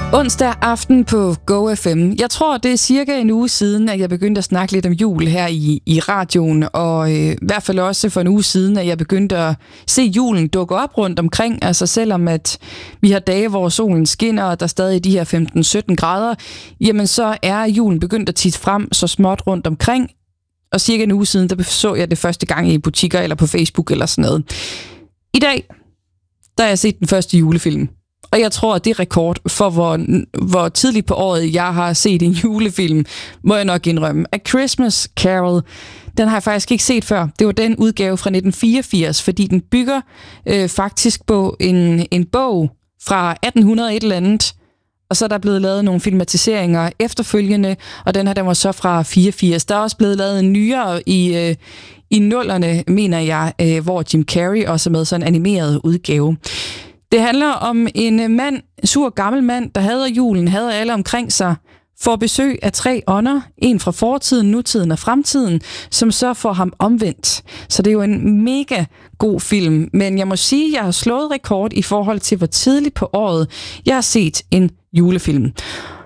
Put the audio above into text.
Onsdag aften på GoFM. Jeg tror, det er cirka en uge siden, at jeg begyndte at snakke lidt om jul her i radioen, og i hvert fald også for en uge siden, at jeg begyndte at se julen dukke op rundt omkring. Altså selvom at vi har dage, hvor solen skinner, og der er stadig de her 15-17 grader, jamen så er julen begyndt at titte frem så småt rundt omkring. Og cirka en uge siden, der så jeg det første gang i butikker eller på Facebook eller sådan noget. I dag, der har jeg set den første julefilm. Og jeg tror, at det er rekord for, hvor tidligt på året jeg har set en julefilm, må jeg nok indrømme. A Christmas Carol, den har jeg faktisk ikke set før. Det var den udgave fra 1984, fordi den bygger faktisk på en bog fra 1800 et eller andet. Og så er der blevet lavet nogle filmatiseringer efterfølgende, og den her, den var så fra 84. Der er også blevet lavet en nyere i nullerne, mener jeg, hvor Jim Carrey også er med sådan en animeret udgave. Det handler om en mand, en sur gammel mand, der hader julen, hader alle omkring sig, får besøg af 3 ånder, en fra fortiden, nutiden og fremtiden, som så får ham omvendt. Så det er jo en mega god film, men jeg må sige, at jeg har slået rekord i forhold til, hvor tidligt på året jeg har set en julefilm.